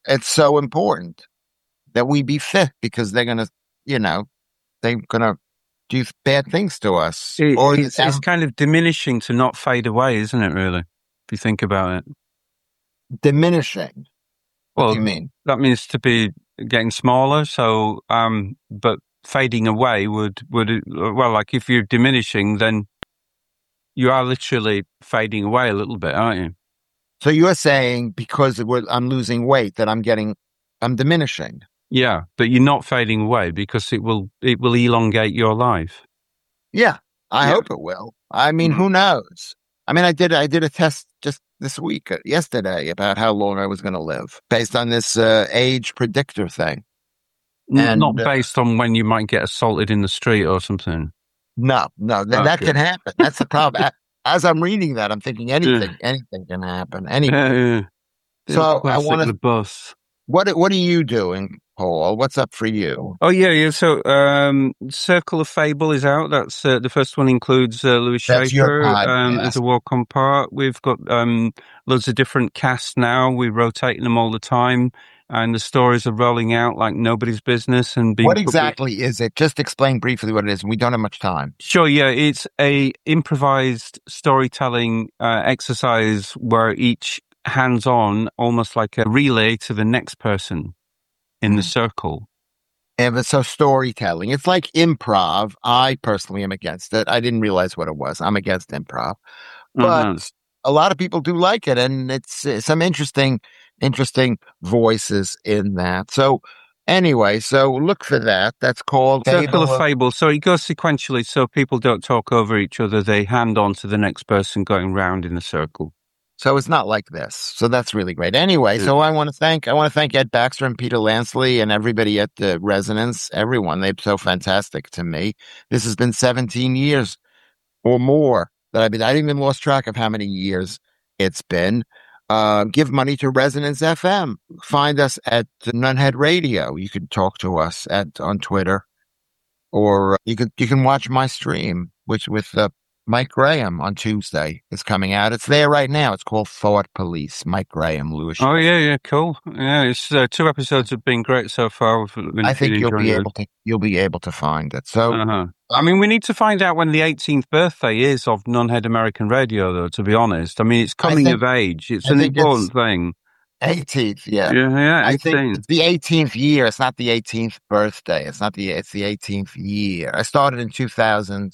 it's so important that we be fit because they're going to, they're going to do bad things to us. It's kind of diminishing to not fade away, isn't it, really? If you think about it. Diminishing? What do you mean? That means to be getting smaller. So, but fading away would like if you're diminishing, then you are literally fading away a little bit, aren't you? So you're saying because I'm losing weight that I'm diminishing. Yeah, but you're not fading away because it will elongate your life. Yeah, I hope it will. I mean, who knows? I mean, I did a test just this week, yesterday, about how long I was going to live based on this age predictor thing. And not based on when you might get assaulted in the street or something. No, that can happen. That's the problem. As I'm reading that, I'm thinking anything can happen. Anything. Yeah. So I want to. The bus. What are you doing, Paul? What's up for you? Oh yeah. So, Circle of Fable is out. That's the first one includes Louis Schaefer as a walk-on part. We've got loads of different casts now. We're rotating them all the time, and the stories are rolling out like nobody's business. And what exactly is it? Just explain briefly what it is. We don't have much time. Sure. Yeah, it's a improvised storytelling exercise where each hands-on, almost like a relay to the next person in the circle. And so storytelling, it's like improv. I personally am against it. I didn't realize what it was. I'm against improv, but a lot of people do like it, and it's some interesting voices in that. So anyway, so look for that. That's called Circle of Fable. So it goes sequentially, so people don't talk over each other. They hand on to the next person going round in a circle. So it's not like this. So that's really great. Anyway, so I want to thank Ed Baxter and Peter Lansley and everybody at the Resonance, everyone. They're so fantastic to me. This has been 17 years or more that I even lost track of how many years it's been. Give money to Resonance FM. Find us at Nunhead Radio. You can talk to us on Twitter, or you can watch my stream, which with Mike Graham on Tuesday is coming out. It's there right now. It's called Thought Police. Mike Graham, Louis. Oh yeah, cool. Yeah, it's 2 episodes have been great so far. I think you'll be able to find it. So, I mean, we need to find out when the 18th birthday is of Nunhead American Radio, though. To be honest, I mean, it's coming of age. It's an important thing. 18th, yeah. Yeah. 18th. I think it's the 18th year. It's not the 18th birthday. It's the 18th year. I started in 2009.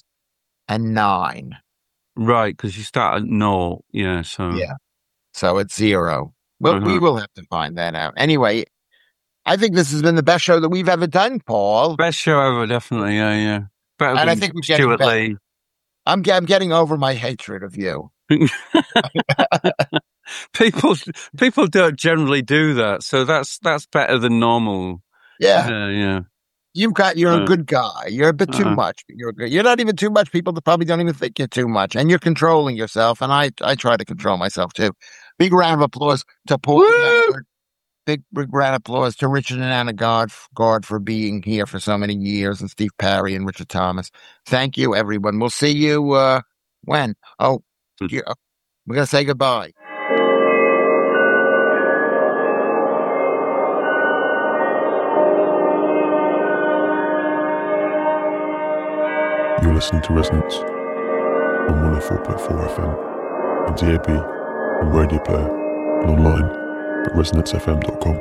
Right, because you start at 0. Yeah, so it's 0. Well, we will have to find that out. Anyway, I think this has been the best show that we've ever done, Paul. Best show ever, definitely. Yeah. Better and I think we're getting better. I'm getting over my hatred of you. People don't generally do that, so that's better than normal. Yeah. You're a good guy. You're a bit too much. You're not even too much. People probably don't even think you're too much, and you're controlling yourself. And I try to control myself too. Big round of applause to Paul. Big round of applause to Richard and Anna Guard for being here for so many years, and Steve Parry and Richard Thomas. Thank you, everyone. We'll see you when? Oh, we're gonna say goodbye. You're listening to Resonance on 104.4 FM, on DAB, on Radio Player, and online at resonancefm.com.